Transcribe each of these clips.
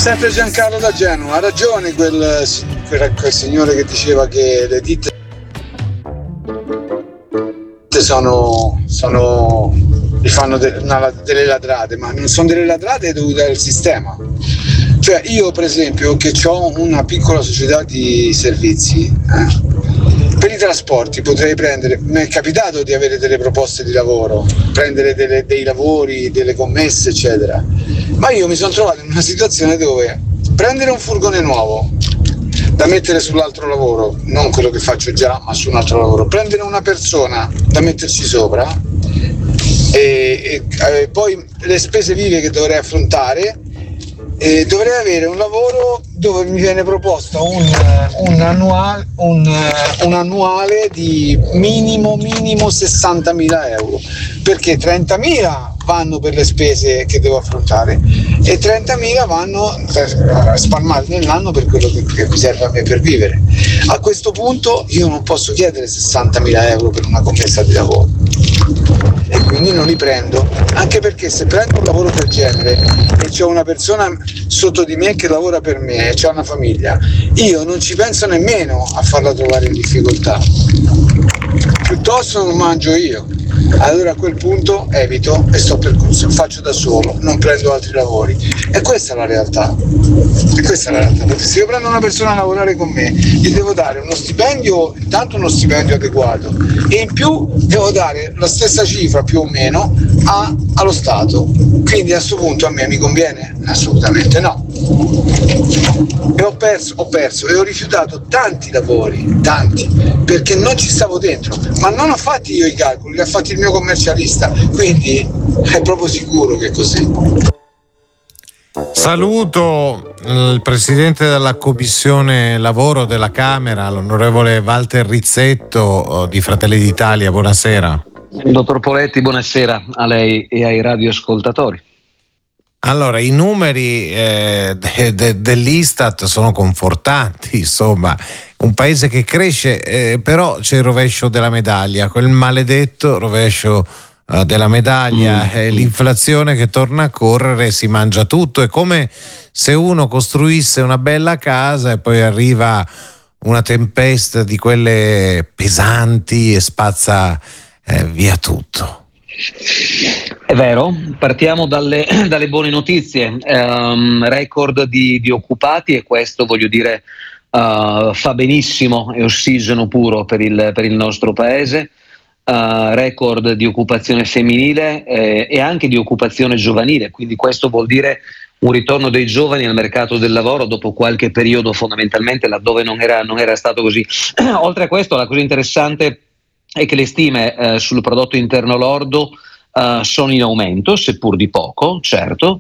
Sempre Giancarlo da Genova, ha ragione quel signore che diceva che le ditte gli fanno delle ladrate, ma non sono delle ladrate dovute al sistema. Cioè io per esempio che ho una piccola società di servizi, per i trasporti potrei prendere, mi è capitato di avere delle proposte di lavoro, prendere dei lavori, delle commesse eccetera, ma io mi sono trovato in una situazione dove prendere un furgone nuovo da mettere sull'altro lavoro, non quello che faccio già ma su un altro lavoro, prendere una persona da metterci sopra e poi le spese vive che dovrei affrontare, e dovrei avere un lavoro dove mi viene proposto un annuale di minimo 60.000 euro, perché 30.000 vanno per le spese che devo affrontare e 30.000 vanno spalmati nell'anno per quello che mi serve a me per vivere. A questo punto io non posso chiedere 60.000 euro per una commessa di lavoro e quindi non li prendo, anche perché se prendo un lavoro del genere e c'ho una persona sotto di me che lavora per me e c'ha una famiglia, io non ci penso nemmeno a farla trovare in difficoltà, piuttosto non mangio io. Allora a quel punto evito e faccio da solo, non prendo altri lavori. E questa è la realtà. Perché se io prendo una persona a lavorare con me, gli devo dare uno stipendio, intanto uno stipendio adeguato, e in più devo dare la stessa cifra più o meno allo Stato. Quindi a questo punto a me mi conviene? Assolutamente no. E ho perso e ho rifiutato tanti lavori, perché non ci stavo dentro, ma non ho fatti io i calcoli, li ha fatti il mio commercialista, quindi è proprio sicuro che è così. Saluto il presidente della commissione lavoro della Camera, l'onorevole Walter Rizzetto di Fratelli d'Italia. Buonasera. Dottor Poletti, buonasera a lei e ai radioascoltatori. Allora, i numeri dell'Istat sono confortanti, insomma, un paese che cresce, però c'è il rovescio della medaglia, quel maledetto rovescio della medaglia, l'inflazione che torna a correre, si mangia tutto, è come se uno costruisse una bella casa e poi arriva una tempesta di quelle pesanti e spazza via tutto. È vero, partiamo dalle buone notizie, record di occupati, e questo voglio dire fa benissimo, è ossigeno puro per il nostro paese, record di occupazione femminile e anche di occupazione giovanile, quindi questo vuol dire un ritorno dei giovani al mercato del lavoro dopo qualche periodo fondamentalmente laddove non era stato così. Oltre a questo, la cosa interessante è che le stime sul prodotto interno lordo sono in aumento, seppur di poco, certo,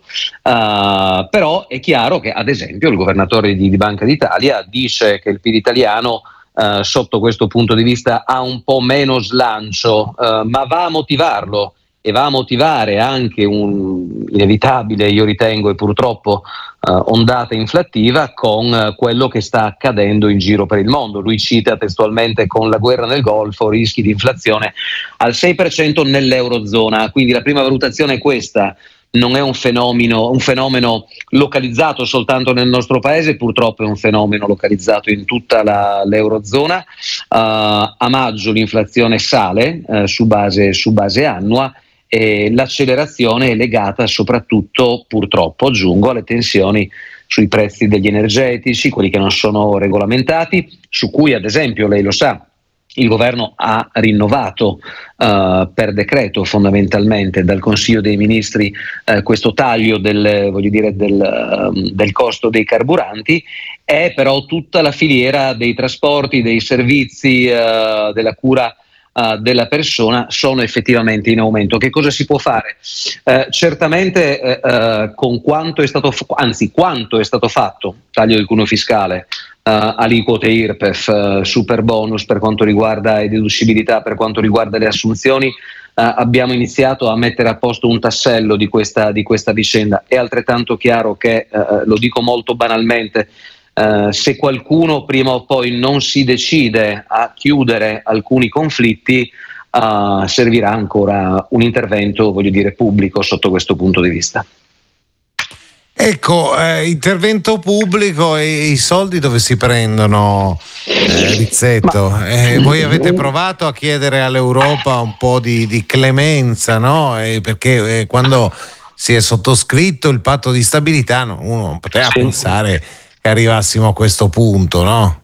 però è chiaro che ad esempio il governatore di Banca d'Italia dice che il PIL italiano sotto questo punto di vista ha un po' meno slancio, ma va a motivarlo e va a motivare anche un inevitabile, io ritengo, e purtroppo ondata inflattiva con quello che sta accadendo in giro per il mondo. Lui cita testualmente: con la guerra nel Golfo rischi di inflazione al 6% nell'Eurozona. Quindi la prima valutazione è questa: non è un fenomeno localizzato soltanto nel nostro paese, purtroppo è un fenomeno localizzato in tutta l'Eurozona. A maggio l'inflazione sale su base annua, e l'accelerazione è legata soprattutto, purtroppo aggiungo, alle tensioni sui prezzi degli energetici, quelli che non sono regolamentati, su cui ad esempio, lei lo sa, il governo ha rinnovato per decreto fondamentalmente dal Consiglio dei Ministri questo taglio del costo dei carburanti. È però tutta la filiera dei trasporti, dei servizi, della cura della persona sono effettivamente in aumento. Che cosa si può fare? Certamente con quanto è stato fatto, taglio del cuneo fiscale, aliquote IRPEF, super bonus per quanto riguarda e deducibilità per quanto riguarda le assunzioni, abbiamo iniziato a mettere a posto un tassello di questa vicenda. È altrettanto chiaro che, lo dico molto banalmente, se qualcuno prima o poi non si decide a chiudere alcuni conflitti, servirà ancora un intervento, pubblico sotto questo punto di vista. Ecco, intervento pubblico e i soldi dove si prendono, Rizzetto? Voi avete provato a chiedere all'Europa un po' di clemenza, no? Perché quando si è sottoscritto il patto di stabilità uno non poteva pensare che arrivassimo a questo punto, no?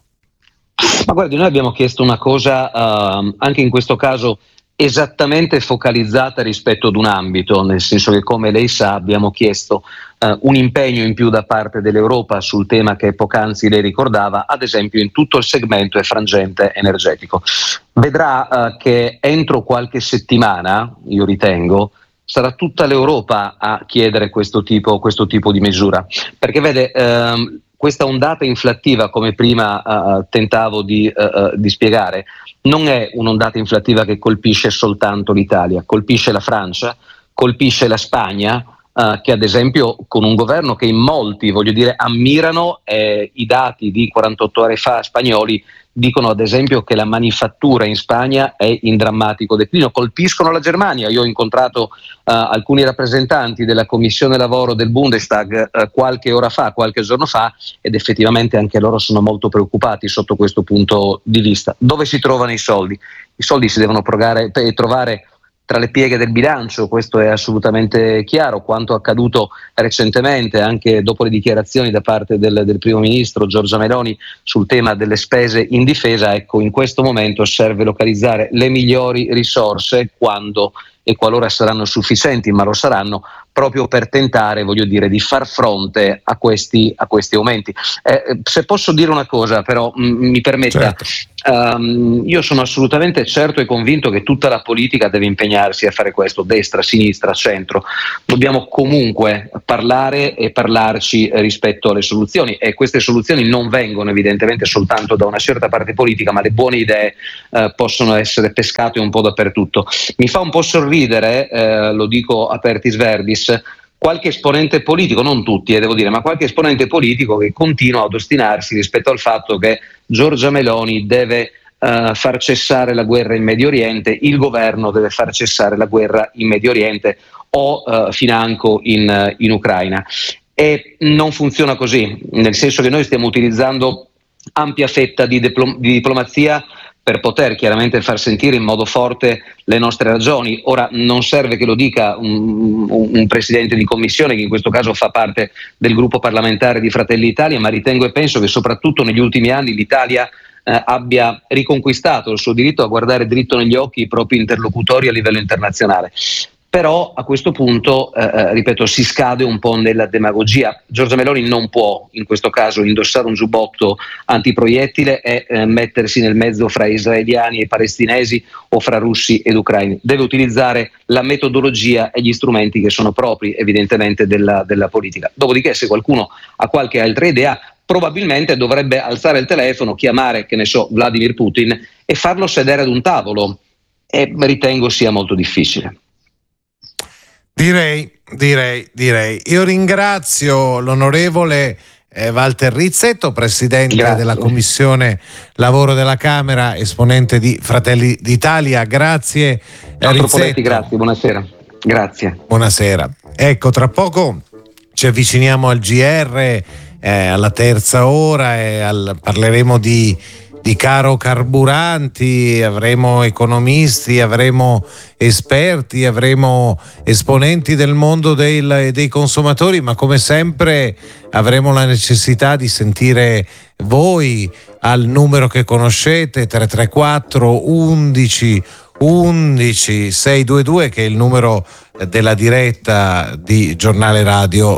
Ma guardi, noi abbiamo chiesto una cosa anche in questo caso esattamente focalizzata rispetto ad un ambito, nel senso che, come lei sa, abbiamo chiesto un impegno in più da parte dell'Europa sul tema che poc'anzi lei ricordava, ad esempio in tutto il segmento e frangente energetico. Vedrà che entro qualche settimana, io ritengo, sarà tutta l'Europa a chiedere questo tipo di misura, perché vede, questa ondata inflattiva, come prima tentavo di spiegare, non è un'ondata inflattiva che colpisce soltanto l'Italia, colpisce la Francia, colpisce la Spagna, che ad esempio con un governo che in molti, ammirano, i dati di 48 ore fa spagnoli dicono ad esempio che la manifattura in Spagna è in drammatico declino, colpiscono la Germania. Io ho incontrato alcuni rappresentanti della Commissione Lavoro del Bundestag qualche giorno fa, ed effettivamente anche loro sono molto preoccupati sotto questo punto di vista. Dove si trovano i soldi? I soldi si devono trovare tra le pieghe del bilancio, questo è assolutamente chiaro. Quanto accaduto recentemente, anche dopo le dichiarazioni da parte del primo ministro Giorgia Meloni sul tema delle spese in difesa, ecco, in questo momento serve localizzare le migliori risorse quando e qualora saranno sufficienti, ma lo saranno, proprio per tentare, di far fronte a questi aumenti. Se posso dire una cosa, però, mi permetta. Certo. Io sono assolutamente certo e convinto che tutta la politica deve impegnarsi a fare questo, destra, sinistra, centro. Dobbiamo comunque parlare e parlarci rispetto alle soluzioni, e queste soluzioni non vengono evidentemente soltanto da una certa parte politica, ma le buone idee possono essere pescate un po' dappertutto. Mi fa un po' sorridere, lo dico apertis verbis, qualche esponente politico, non tutti devo dire, ma qualche esponente politico che continua ad ostinarsi rispetto al fatto che Giorgia Meloni deve far cessare la guerra in Medio Oriente, il governo deve far cessare la guerra in Medio Oriente o financo in Ucraina. E non funziona così, nel senso che noi stiamo utilizzando ampia fetta di diplomazia per poter chiaramente far sentire in modo forte le nostre ragioni. Ora, non serve che lo dica un presidente di commissione, che in questo caso fa parte del gruppo parlamentare di Fratelli d'Italia, ma ritengo e penso che soprattutto negli ultimi anni l'Italia abbia riconquistato il suo diritto a guardare dritto negli occhi i propri interlocutori a livello internazionale. Però a questo punto, ripeto, si scade un po' nella demagogia. Giorgia Meloni non può in questo caso indossare un giubbotto antiproiettile e mettersi nel mezzo fra israeliani e palestinesi o fra russi ed ucraini. Deve utilizzare la metodologia e gli strumenti che sono propri evidentemente della politica. Dopodiché, se qualcuno ha qualche altra idea, probabilmente dovrebbe alzare il telefono, chiamare, Vladimir Putin e farlo sedere ad un tavolo, e ritengo sia molto difficile. Direi. Io ringrazio l'onorevole Walter Rizzetto, presidente della Commissione Lavoro della Camera, esponente di Fratelli d'Italia. Grazie Rizzetto. Grazie, buonasera. Grazie. Buonasera. Ecco, tra poco ci avviciniamo al GR, alla terza ora, e parleremo di caro carburanti, avremo economisti, avremo esperti, avremo esponenti del mondo dei consumatori, ma come sempre avremo la necessità di sentire voi al numero che conoscete, 334 11 11 622, che è il numero della diretta di Giornale Radio.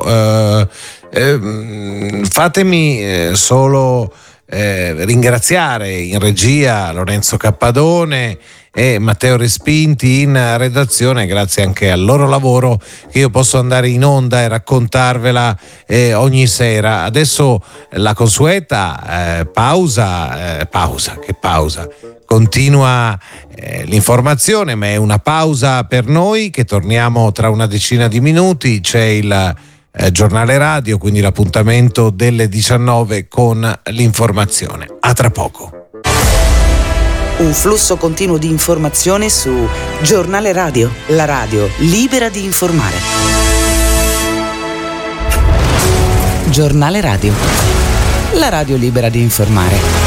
Fatemi solo ringraziare in regia Lorenzo Cappadone e Matteo Respinti in redazione. Grazie anche al loro lavoro che io posso andare in onda e raccontarvela ogni sera. Adesso la consueta pausa, continua l'informazione, ma è una pausa per noi che torniamo tra una decina di minuti. C'è il Giornale Radio, quindi l'appuntamento delle 19 con l'informazione. A tra poco. Un flusso continuo di informazione su Giornale Radio, la radio libera di informare. Giornale Radio. La radio libera di informare.